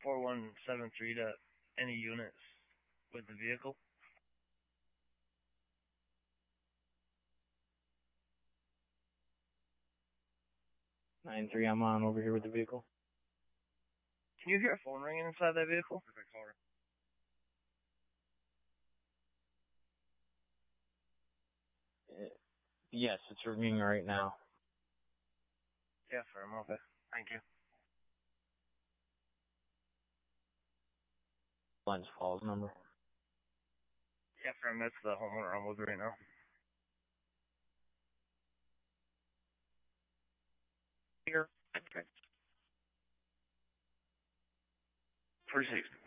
4173 to any units with the vehicle. 9-3, I'm on over here with the vehicle. Can you hear a phone ringing inside that vehicle? Yes, it's ringing right now. Yeah, firm. Okay. Thank you. Glens Falls number. Yeah, firm. That's the homeowner I'm with right now. Here. Okay. 46.